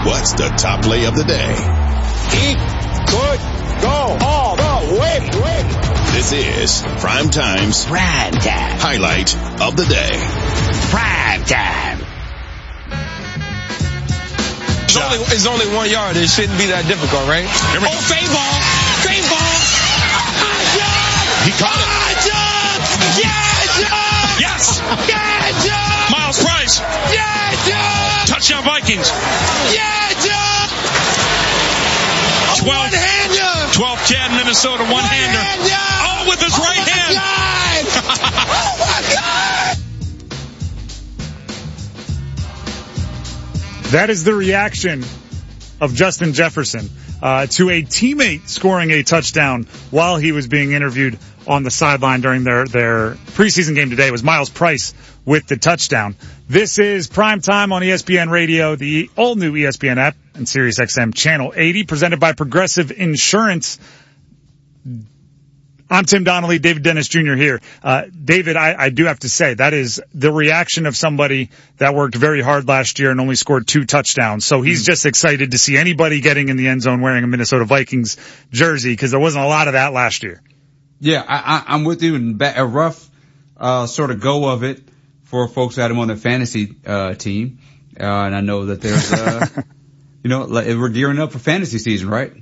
What's the top play of the day? He could go all the way. This is Primetime's highlight of the day. Prime time. It's only 1 yard. It shouldn't be that difficult, right? Fade ball. He caught it. Yes. Miles Price. Touchdown Vikings. 12-10 Minnesota one-hander. Oh, with his right hand. Oh my God. That is the reaction of Justin Jefferson to a teammate scoring a touchdown while he was being interviewed on the sideline during their preseason game today. It was Miles Price with the touchdown. This is Primetime on ESPN Radio, the all-new ESPN app, and SiriusXM Channel 80, presented by Progressive Insurance. I'm Tim Donnelly, David Dennis Jr. here. David, I do have to say, that is the reaction of somebody that worked very hard last year and only scored 2 touchdowns. So he's just excited to see anybody getting in the end zone wearing a Minnesota Vikings jersey, because there wasn't a lot of that last year. Yeah, I'm with you. A rough sort of go of it for folks that had him on their fantasy team. And I know that there's, we're gearing up for fantasy season, right?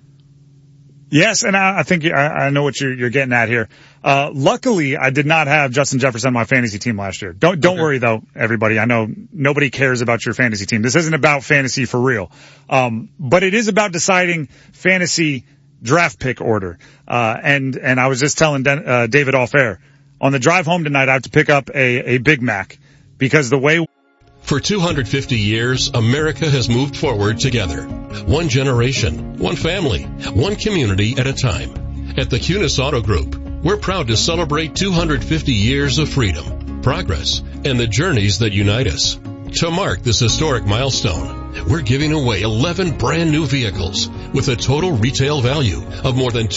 Yes, and I think I know what you're getting at here. Luckily, I did not have Justin Jefferson on my fantasy team last year. Don't worry though, everybody. I know nobody cares about your fantasy team. This isn't about fantasy for real. But it is about deciding fantasy draft pick order. And I was just telling David off air, on the drive home tonight, I have to pick up a Big Mac, because the way... For 250 years, America has moved forward together. One generation, one family, one community at a time. At the Cunis Auto Group, we're proud to celebrate 250 years of freedom, progress, and the journeys that unite us. To mark this historic milestone, we're giving away 11 brand new vehicles with a total retail value of more than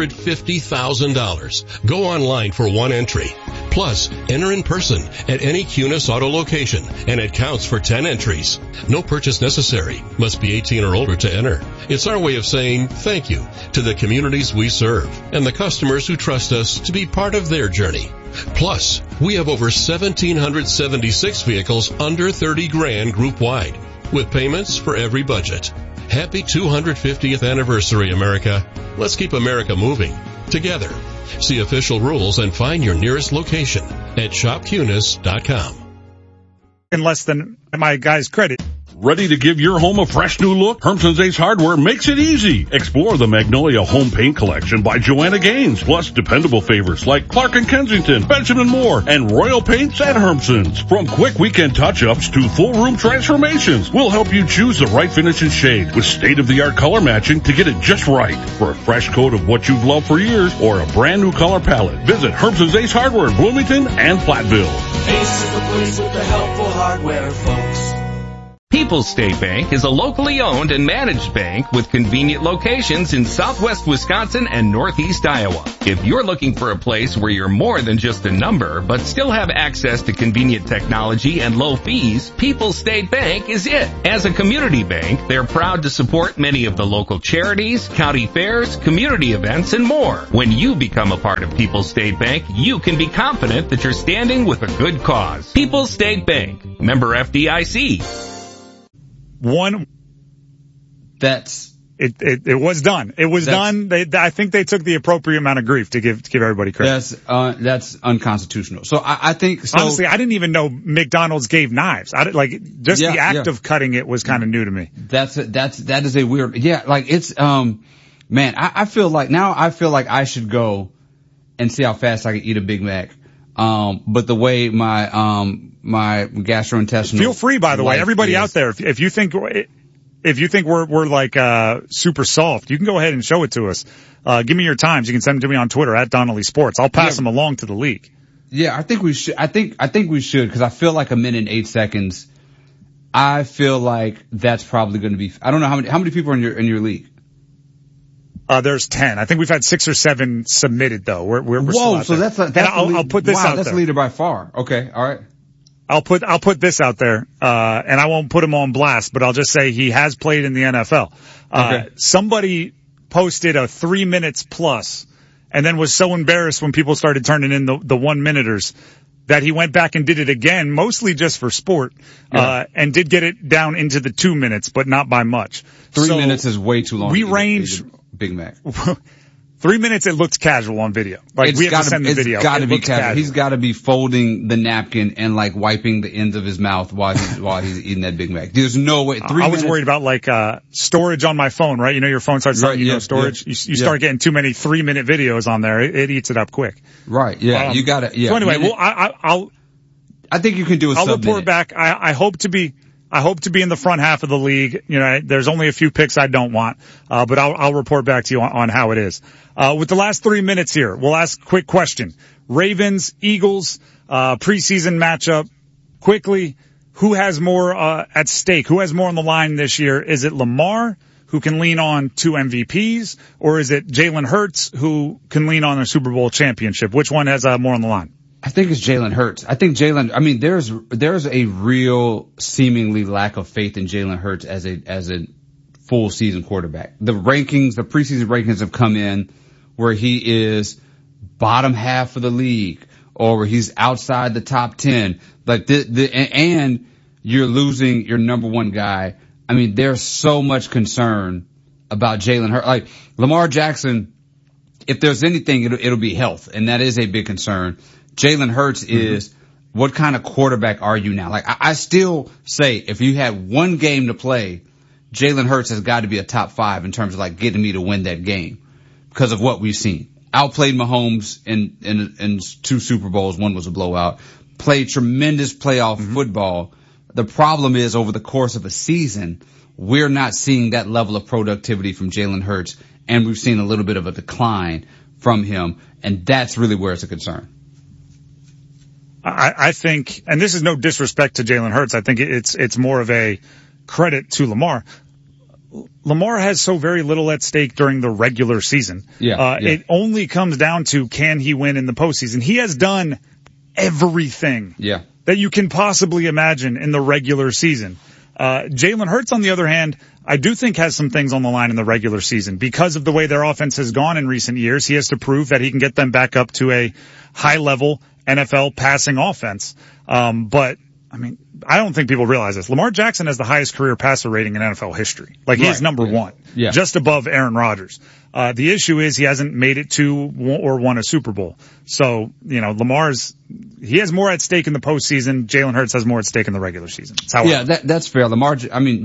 $250,000. Go online for one entry. Plus, enter in person at any Cunis Auto location, and it counts for 10 entries. No purchase necessary. Must be 18 or older to enter. It's our way of saying thank you to the communities we serve and the customers who trust us to be part of their journey. Plus, we have over 1,776 vehicles under 30 grand group-wide, with payments for every budget. Happy 250th anniversary, America. Let's keep America moving together. See official rules and find your nearest location at shopcunis.com. In less than my guy's credit. Ready to give your home a fresh new look? Hermson's Ace Hardware makes it easy. Explore the Magnolia Home Paint Collection by Joanna Gaines, plus dependable favorites like Clark & Kensington, Benjamin Moore, and Royal Paints at Hermson's. From quick weekend touch-ups to full room transformations, we'll help you choose the right finish and shade with state-of-the-art color matching to get it just right. For a fresh coat of what you've loved for years or a brand new color palette, visit Hermson's Ace Hardware in Bloomington and Platteville. Ace is the place with the helpful hardware, folks. People's State Bank is a locally owned and managed bank with convenient locations in southwest Wisconsin and northeast Iowa. If you're looking for a place where you're more than just a number, but still have access to convenient technology and low fees, People's State Bank is it. As a community bank, they're proud to support many of the local charities, county fairs, community events, and more. When you become a part of People's State Bank, you can be confident that you're standing with a good cause. People's State Bank, member FDIC. It was done. It was done. I think they took the appropriate amount of grief to give everybody credit. That's unconstitutional. So I think, honestly, I didn't even know McDonald's gave knives. The act of cutting it was kind of new to me. That is a weird, it's, man, I feel like I should go and see how fast I can eat a Big Mac. But the way my gastrointestinal. Feel free, by the way, everybody out there, if you think we're like, super soft, you can go ahead and show it to us. Give me your times. You can send them to me on Twitter at Donnelly Sports. I'll pass them along to the league. Yeah, I think we should. I think we should, because I feel like a minute and 8 seconds. I feel like that's probably going to be, I don't know how many people are in your league. There's 10. I think we've had 6 or 7 submitted though. We're Whoa, so that's I'll put this out that's there. leader by far. Okay, all right. I'll put this out there, and I won't put him on blast, but I'll just say he has played in the NFL. Okay. Somebody posted a 3 minutes plus and then was so embarrassed when people started turning in the 1-minuters that he went back and did it again, mostly just for sport, and did get it down into the 2 minutes, but not by much. 3 minutes is way too long. We range Big Mac. 3 minutes, it looks casual on video. Like, we have to send the video. It's got to be casual. He's got to be folding the napkin and like wiping the ends of his mouth while he's eating that Big Mac. There's no way. I was worried about like storage on my phone, right? You know, your phone starts telling you no storage. Yeah, you start getting too many 3-minute videos on there. It eats it up quick. Right. Yeah. You got to. Yeah. So anyway, I think you can do a I'll report back. I hope to be in the front half of the league. You know, there's only a few picks I don't want, but I'll report back to you on how it is. With the last 3 minutes here, we'll ask a quick question. Ravens, Eagles, preseason matchup. Quickly, who has more at stake? Who has more on the line this year? Is it Lamar, who can lean on 2 MVPs, or is it Jalen Hurts, who can lean on a Super Bowl championship? Which one has more on the line? I think it's Jalen Hurts. I think there's a real seemingly lack of faith in Jalen Hurts as a full season quarterback. The preseason rankings have come in where he is bottom half of the league or where he's outside the top 10. Like and you're losing your number one guy. I mean, there's so much concern about Jalen Hurts. Like Lamar Jackson, if there's anything, it'll be health, and that is a big concern. Jalen Hurts is, what kind of quarterback are you now? Like, I still say if you had one game to play, Jalen Hurts has got to be a top 5 in terms of like getting me to win that game because of what we've seen. Outplayed Mahomes in 2 Super Bowls. One was a blowout. Played tremendous playoff football. The problem is over the course of a season, we're not seeing that level of productivity from Jalen Hurts, and we've seen a little bit of a decline from him, and that's really where it's a concern. I think, and this is no disrespect to Jalen Hurts, I think it's more of a credit to Lamar. Lamar has so very little at stake during the regular season. It only comes down to, can he win in the postseason? He has done everything that you can possibly imagine in the regular season. Jalen Hurts, on the other hand, I do think has some things on the line in the regular season. Because of the way their offense has gone in recent years, he has to prove that he can get them back up to a high level NFL passing offense. But I mean, I don't think people realize this. Lamar Jackson has the highest career passer rating in NFL history. Like, he is number one, just above Aaron Rodgers. The issue is he hasn't made it to or won a Super Bowl. So, you know, he has more at stake in the postseason. Jalen Hurts has more at stake in the regular season. That's fair. Lamar,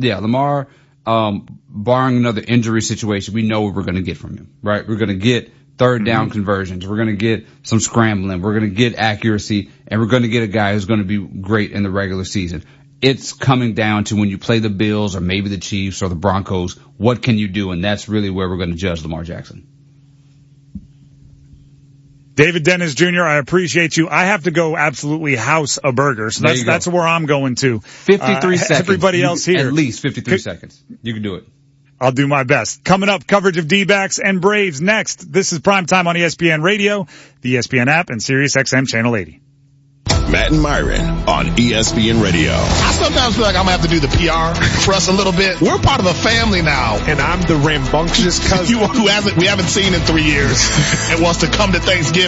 barring another injury situation, we know what we're going to get from him, right? We're going to get third down conversions. We're going to get some scrambling. We're going to get accuracy, and we're going to get a guy who's going to be great in the regular season. It's coming down to when you play the Bills or maybe the Chiefs or the Broncos, what can you do? And that's really where we're going to judge Lamar Jackson. David Dennis Jr., I appreciate you. I have to go absolutely house a burger. So that's where I'm going to. 53 seconds. Everybody else here. At least 53 seconds. You can do it. I'll do my best. Coming up, coverage of D-backs and Braves next. This is Primetime on ESPN Radio, the ESPN app, and Sirius XM Channel 80. Matt and Myron on ESPN Radio. I sometimes feel like I'm going to have to do the PR for us a little bit. We're part of a family now. And I'm the rambunctious cousin who we haven't seen in 3 years and wants to come to Thanksgiving.